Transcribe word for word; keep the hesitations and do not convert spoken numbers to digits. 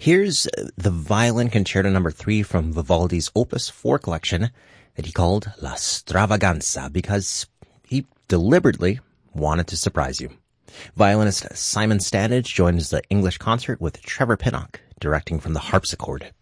Here's the Violin Concerto number three from Vivaldi's Opus four collection that he called La Stravaganza because he deliberately wanted to surprise you. Violinist Simon Standage joins the English concert with Trevor Pinnock directing from the harpsichord.